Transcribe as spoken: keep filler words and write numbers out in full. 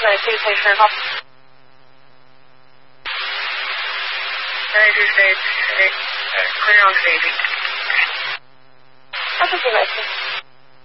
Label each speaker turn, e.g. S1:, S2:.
S1: ninety-two, patient call.
S2: ninety-two stage, clear on stage.
S1: That's a few minutes.